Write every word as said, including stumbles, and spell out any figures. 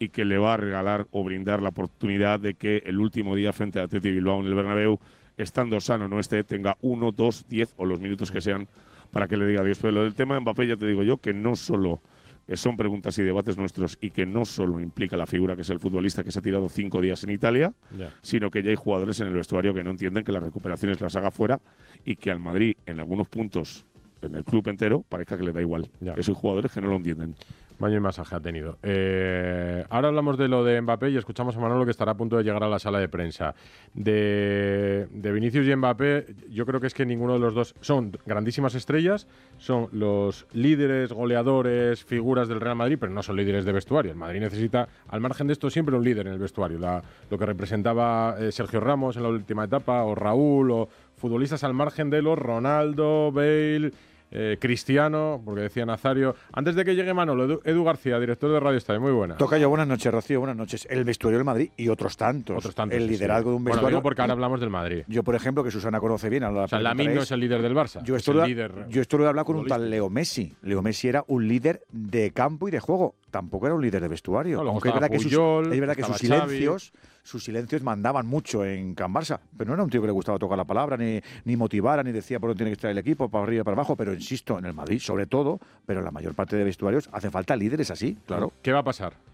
y que le va a regalar o brindar la oportunidad de que el último día frente a Athletic Bilbao en el Bernabéu, estando sano no esté, tenga uno, dos, diez o los minutos que sean para que le diga adiós. Pero lo del tema de Mbappé ya te digo yo que no solo son preguntas y debates nuestros y que no solo implica la figura que es el futbolista que se ha tirado cinco días en Italia, yeah. sino que ya hay jugadores en el vestuario que no entienden que las recuperaciones las haga fuera y que al Madrid en algunos puntos, en el club entero, parezca que le da igual. Yeah. Esos jugadores que no lo entienden. Baño y masaje ha tenido. Eh, ahora hablamos de lo de Mbappé y escuchamos a Manolo que estará a punto de llegar a la sala de prensa. De, de Vinicius y Mbappé, yo creo que es que ninguno de los dos son grandísimas estrellas, son los líderes, goleadores, figuras del Real Madrid, pero no son líderes de vestuario. El Madrid necesita, al margen de esto, siempre un líder en el vestuario. La, lo que representaba eh, Sergio Ramos en la última etapa, o Raúl, o futbolistas al margen de los Ronaldo, Bale... Eh, Cristiano, porque decía Nazario. Antes de que llegue Manolo, Edu, Edu García, director de Radio Estadio, muy buena. Toca yo, buenas noches, Rocío, buenas noches. El vestuario del Madrid y otros tantos. Otros tantos el sí, liderazgo sí. de un vestuario. Bueno, digo porque ahora hablamos del Madrid. Yo, por ejemplo, que Susana conoce bien. A la o sea, Lamine no es el líder del Barça. Yo esto, lo, líder yo esto lo he hablado con un tal Leo Messi. Leo Messi era un líder de campo y de juego. Tampoco era un líder de vestuario. No, Aunque es verdad Puyol, que sus, es verdad que sus silencios, sus silencios mandaban mucho en Can Barça. Pero no era un tío que le gustaba tocar la palabra, ni, ni motivara, ni decía por dónde tiene que estar el equipo, para arriba y para abajo. Pero insisto, en el Madrid, sobre todo, pero en la mayor parte de vestuarios, hace falta líderes así, claro. ¿Qué va a pasar?